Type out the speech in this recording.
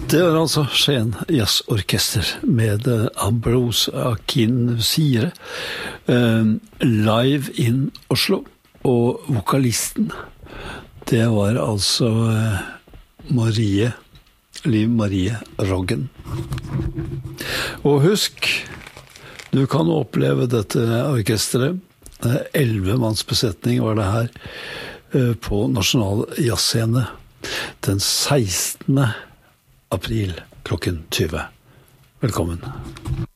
Det var altså Skien Jazzorkester med Ambrose Akinmusire live in Oslo, og vokalisten, det var altså Liv Marie Roggen. Og husk, du kan oppleve dette orkestret, 11-mannsbesetning var det her på Nasjonal Jazzscene den 16. april klokken 20. Velkommen.